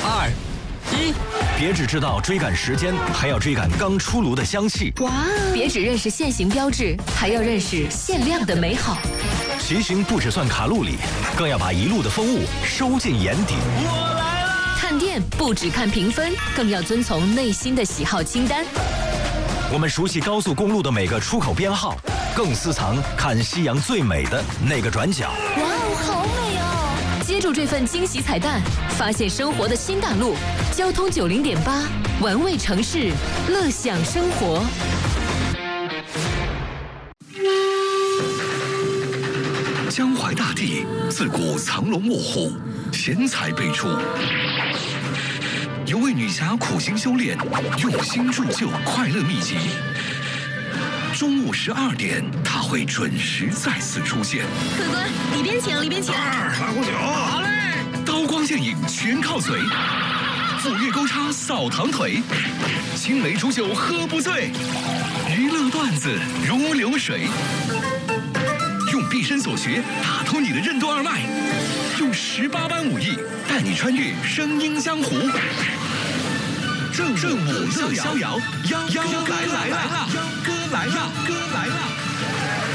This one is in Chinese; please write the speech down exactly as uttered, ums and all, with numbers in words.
二、一，别只知道追赶时间，还要追赶刚出炉的香气。 哇！别只认识限行标志，还要认识限量的美好。 骑行不只算卡路里，更要把一路的风物收进眼底。 我来啦！ 看店不只看评分，更要遵从内心的喜好清单。 我们熟悉高速公路的每个出口编号，更私藏看夕阳最美的那个转角。 哇哦，好美哦！接住这份惊喜彩蛋，发现生活的新大陆。交通九零点八，玩味城市，乐享生活。 江淮大地自古藏龙卧虎，贤才辈出。有位女侠苦心修炼，用心铸就快乐秘籍。中午十二点，她会准时再次出现。 客官，里边请，里边请。 二来壶酒，好嘞。刀光剑影全靠嘴，斧钺钩叉扫堂腿，青梅煮酒喝不醉，娱乐段子如流水。用毕生所学打通你的任督二脉，用十八般武艺带你穿越声音江湖。正正午乐逍遥，幺幺哥来了，幺哥来了，哥来了。